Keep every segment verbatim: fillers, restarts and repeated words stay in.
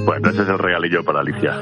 Bueno, ese es el regalillo para Alicia.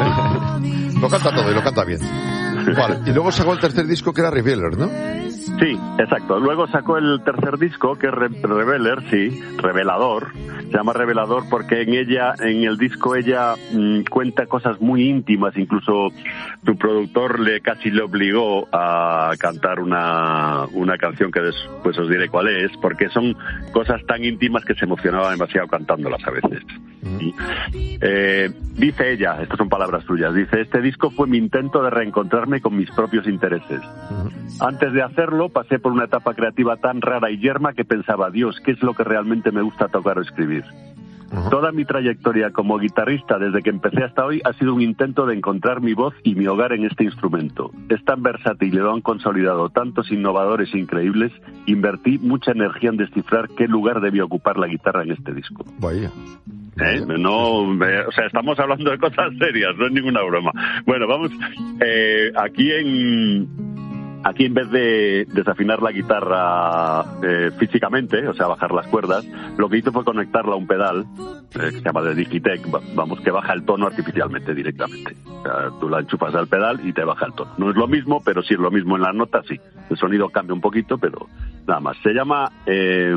Lo canta todo y lo canta bien. Vale, y luego sacó el tercer disco que era Revealer, ¿no? Sí, exacto. Luego sacó el tercer disco, que es Re- Revealer, sí, Revelador. Se llama Revelador porque en ella, en el disco, ella mmm, cuenta cosas muy íntimas. Incluso su productor le casi le obligó a cantar una, una canción que después os diré cuál es, porque son cosas tan íntimas que se emocionaba demasiado cantándolas a veces. ¿Sí? Eh, dice ella, estas son palabras suyas, dice: este disco fue mi intento de reencontrarme con mis propios intereses. Antes de hacerlo pasé por una etapa creativa tan rara y yerma que pensaba, Dios, ¿qué es lo que realmente me gusta tocar o escribir? Uh-huh. Toda mi trayectoria como guitarrista desde que empecé hasta hoy ha sido un intento de encontrar mi voz y mi hogar en este instrumento. Es tan versátil y lo han consolidado tantos innovadores increíbles, invertí mucha energía en descifrar qué lugar debía ocupar la guitarra en este disco. Vaya. ¿Eh? No, eh, o sea, estamos hablando de cosas serias, no es ninguna broma. Bueno, vamos, eh, aquí en... Aquí, en vez de desafinar la guitarra eh, físicamente, o sea, bajar las cuerdas, lo que hizo fue conectarla a un pedal, eh, que se llama de Digitech, vamos, que baja el tono artificialmente, directamente. O sea, tú la enchufas al pedal y te baja el tono. No es lo mismo, pero sí es lo mismo en las notas, sí. El sonido cambia un poquito, pero nada más. Se llama... Eh,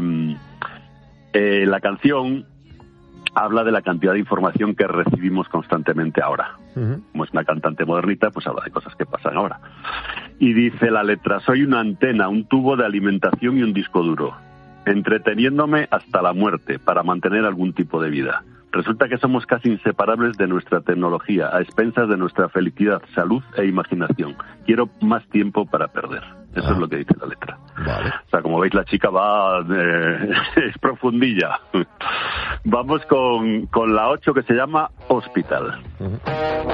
eh, la canción habla de la cantidad de información que recibimos constantemente ahora. Uh-huh. Como es una cantante modernita, pues habla de cosas que pasan ahora. Y dice la letra: soy una antena, un tubo de alimentación y un disco duro, entreteniéndome hasta la muerte para mantener algún tipo de vida. Resulta que somos casi inseparables de nuestra tecnología, a expensas de nuestra felicidad, salud e imaginación. Quiero más tiempo para perder. Eso ah. es lo que dice la letra. Vale. O sea, como veis, la chica va... Eh, es profundilla. Vamos con, con la ocho, que se llama Hospital. Uh-huh.